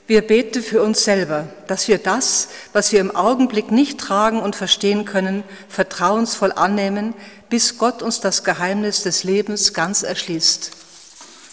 Wir beten für uns selber, dass wir das, was wir im Augenblick nicht tragen und verstehen können, vertrauensvoll annehmen, bis Gott uns das Geheimnis des Lebens ganz erschließt.